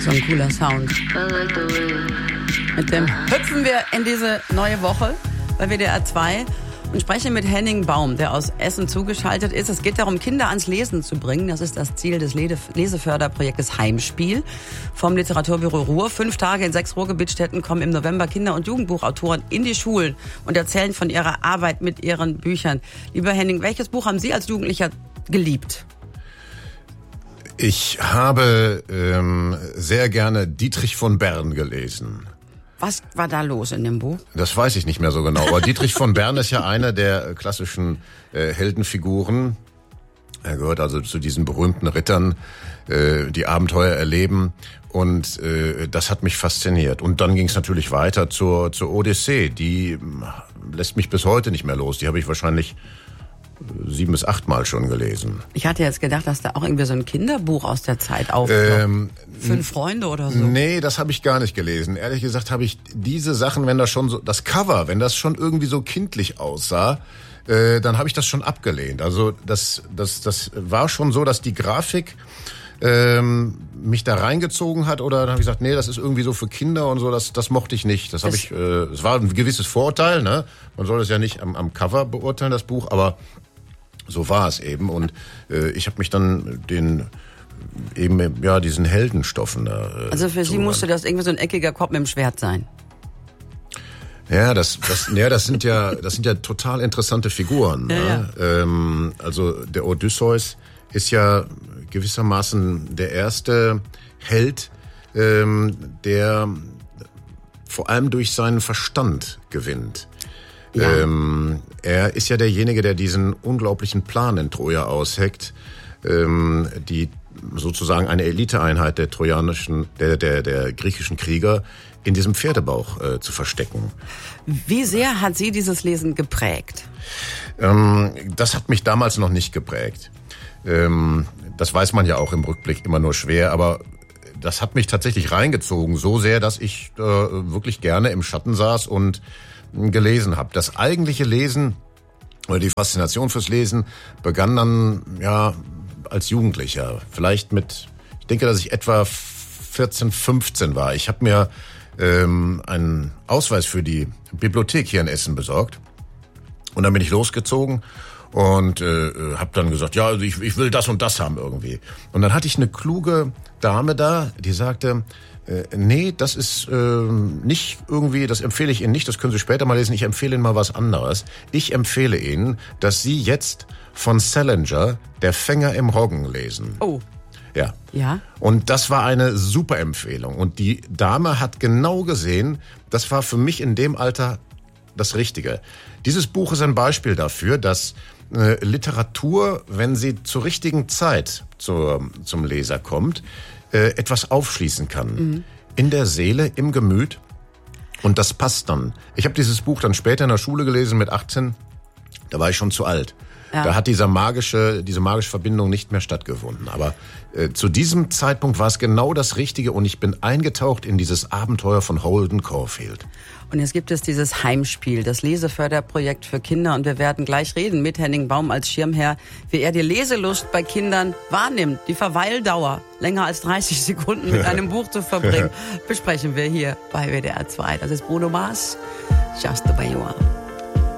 So ein cooler Sound. Mit dem hüpfen wir in diese neue Woche bei WDR 2 und sprechen mit Henning Baum, der aus Essen zugeschaltet ist. Es geht darum, Kinder ans Lesen zu bringen. Das ist das Ziel des Leseförderprojektes Heimspiel vom Literaturbüro Ruhr. 5 Tage in 6 Ruhrgebietsstädten kommen im November Kinder- und Jugendbuchautoren in die Schulen und erzählen von ihrer Arbeit mit ihren Büchern. Lieber Henning, welches Buch haben Sie als Jugendlicher geliebt? Ich habe sehr gerne Dietrich von Bern gelesen. Was war da los in dem Buch? Das weiß ich nicht mehr so genau. Aber Dietrich von Bern ist ja einer der klassischen Heldenfiguren. Er gehört also zu diesen berühmten Rittern, die Abenteuer erleben. Und das hat mich fasziniert. Und dann ging es natürlich weiter zur Odyssee. Die lässt mich bis heute nicht mehr los. Die habe ich wahrscheinlich 7 bis 8 Mal schon gelesen. Ich hatte jetzt gedacht, dass da auch irgendwie so ein Kinderbuch aus der Zeit aufkommt. 5 Freunde oder so. Nee, das habe ich gar nicht gelesen. Ehrlich gesagt habe ich diese Sachen, wenn das schon so, das Cover, wenn das schon irgendwie so kindlich aussah, dann habe ich das schon abgelehnt. Also das war schon so, dass die Grafik mich da reingezogen hat, oder dann habe ich gesagt, nee, das ist irgendwie so für Kinder und so, das mochte ich nicht. Das war ein gewisses Vorurteil, ne? Man soll es ja nicht am Cover beurteilen, das Buch, aber so war es eben. Und ich habe mich dann diesen Heldenstoffen also für Sie musste das irgendwie so ein eckiger Kopf mit dem Schwert sein. Ja, das sind ja total interessante Figuren. Ja, ne? Also der Odysseus ist ja gewissermaßen der erste Held, der vor allem durch seinen Verstand gewinnt. Ja. Er ist ja derjenige, der diesen unglaublichen Plan in Troja ausheckt, die sozusagen eine Eliteeinheit der griechischen Krieger in diesem Pferdebauch zu verstecken. Wie sehr hat Sie dieses Lesen geprägt? Das hat mich damals noch nicht geprägt. Das weiß man ja auch im Rückblick immer nur schwer, aber das hat mich tatsächlich reingezogen, so sehr, dass ich wirklich gerne im Schatten saß und gelesen habe. Das eigentliche Lesen oder die Faszination fürs Lesen begann dann als Jugendlicher. Vielleicht ich denke, dass ich etwa 14, 15 war. Ich habe mir einen Ausweis für die Bibliothek hier in Essen besorgt und dann bin ich losgezogen und habe dann gesagt, ja, also ich will das und das haben irgendwie. Und dann hatte ich eine kluge Dame da, die sagte, nee, das ist nicht irgendwie, das empfehle ich Ihnen nicht, das können Sie später mal lesen, ich empfehle Ihnen mal was anderes. Ich empfehle Ihnen, dass Sie jetzt von Salinger Der Fänger im Roggen lesen. Oh. Ja. Und das war eine super Empfehlung. Und die Dame hat genau gesehen, das war für mich in dem Alter das Richtige. Dieses Buch ist ein Beispiel dafür, dass Literatur, wenn sie zur richtigen Zeit zum Leser kommt, etwas aufschließen kann. Mhm. In der Seele, im Gemüt. Und das passt dann. Ich habe dieses Buch dann später in der Schule gelesen mit 18. Da war ich schon zu alt. Ja. Da hat diese magische Verbindung nicht mehr stattgefunden. Aber zu diesem Zeitpunkt war es genau das Richtige und ich bin eingetaucht in dieses Abenteuer von Holden Caulfield. Und jetzt gibt es dieses Heimspiel, das Leseförderprojekt für Kinder. Und wir werden gleich reden mit Henning Baum als Schirmherr, wie er die Leselust bei Kindern wahrnimmt. Die Verweildauer, länger als 30 Sekunden mit einem Buch zu verbringen, besprechen wir hier bei WDR 2. Das ist Bruno Mars, Just the Way You Are.